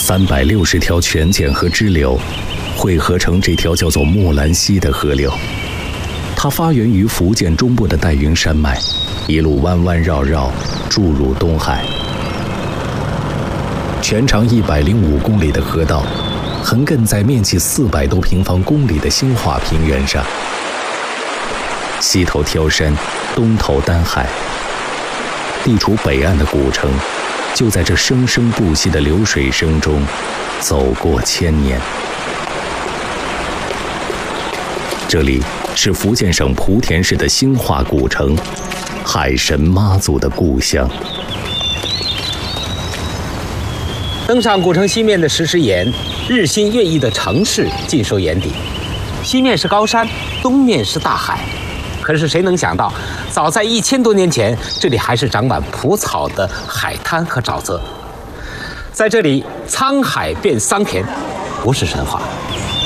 360条泉涧和支流汇合成这条叫做木兰溪的河流。它发源于福建中部的戴云山脉，一路弯弯绕绕注入东海。全长105公里的河道，横亘在面积400多平方公里的兴化平原上，西头挑山，东头丹海，地处北岸的古城，就在这生生不息的流水声中走过千年。这里是福建省莆田市的兴化古城，海神妈祖的故乡。 登上古城西面的石狮岩，日新月异的城市尽收眼底。西面是高山，东面是大海。可是谁能想到，早在1000多年前，这里还是长满蒲草的海滩和沼泽。在这里，沧海变桑田，不是神话。